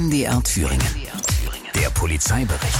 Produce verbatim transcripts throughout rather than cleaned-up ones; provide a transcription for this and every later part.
M D R Thüringen. Der Polizeibericht.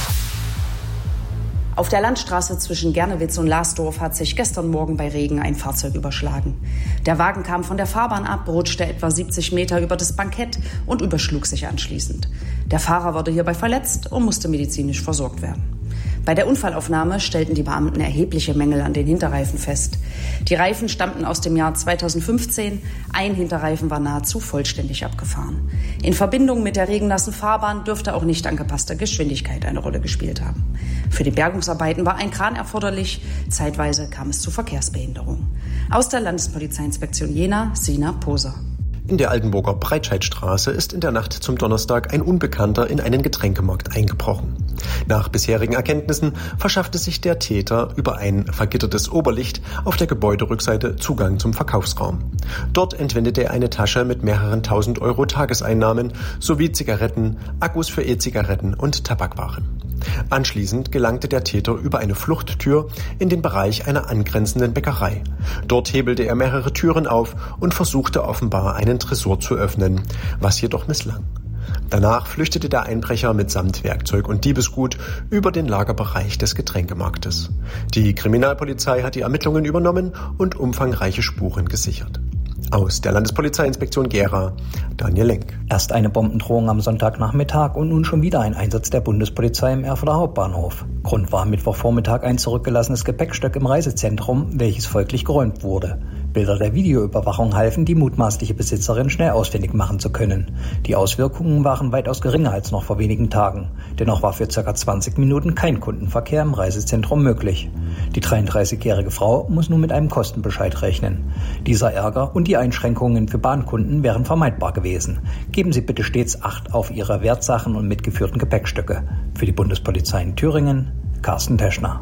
Auf der Landstraße zwischen Gernewitz und Lasdorf hat sich gestern Morgen bei Regen ein Fahrzeug überschlagen. Der Wagen kam von der Fahrbahn ab, rutschte etwa siebzig Meter über das Bankett und überschlug sich anschließend. Der Fahrer wurde hierbei verletzt und musste medizinisch versorgt werden. Bei der Unfallaufnahme stellten die Beamten erhebliche Mängel an den Hinterreifen fest. Die Reifen stammten aus dem Jahr zweitausendfünfzehn. Ein Hinterreifen war nahezu vollständig abgefahren. In Verbindung mit der regennassen Fahrbahn dürfte auch nicht angepasste Geschwindigkeit eine Rolle gespielt haben. Für die Bergungsarbeiten war ein Kran erforderlich. Zeitweise kam es zu Verkehrsbehinderungen. Aus der Landespolizeiinspektion Jena, Sina Poser. In der Altenburger Breitscheidstraße ist in der Nacht zum Donnerstag ein Unbekannter in einen Getränkemarkt eingebrochen. Nach bisherigen Erkenntnissen verschaffte sich der Täter über ein vergittertes Oberlicht auf der Gebäuderückseite Zugang zum Verkaufsraum. Dort entwendete er eine Tasche mit mehreren tausend Euro Tageseinnahmen sowie Zigaretten, Akkus für E-Zigaretten und Tabakwaren. Anschließend gelangte der Täter über eine Fluchttür in den Bereich einer angrenzenden Bäckerei. Dort hebelte er mehrere Türen auf und versuchte offenbar einen Tresor zu öffnen, was jedoch misslang. Danach flüchtete der Einbrecher mitsamt Werkzeug und Diebesgut über den Lagerbereich des Getränkemarktes. Die Kriminalpolizei hat die Ermittlungen übernommen und umfangreiche Spuren gesichert. Aus der Landespolizeiinspektion Gera, Daniel Lenk. Erst eine Bombendrohung am Sonntagnachmittag und nun schon wieder ein Einsatz der Bundespolizei im Erfurter Hauptbahnhof. Grund war am Mittwochvormittag ein zurückgelassenes Gepäckstück im Reisezentrum, welches folglich geräumt wurde. Bilder der Videoüberwachung halfen, die mutmaßliche Besitzerin schnell ausfindig machen zu können. Die Auswirkungen waren weitaus geringer als noch vor wenigen Tagen. Dennoch war für ca. zwanzig Minuten kein Kundenverkehr im Reisezentrum möglich. Die dreiunddreißigjährige Frau muss nun mit einem Kostenbescheid rechnen. Dieser Ärger und die Einschränkungen für Bahnkunden wären vermeidbar gewesen. Geben Sie bitte stets Acht auf Ihre Wertsachen und mitgeführten Gepäckstücke. Für die Bundespolizei in Thüringen, Carsten Teschner.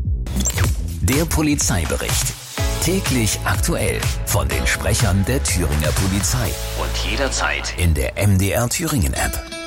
Der Polizeibericht. Täglich aktuell von den Sprechern der Thüringer Polizei und jederzeit in der M D R Thüringen App.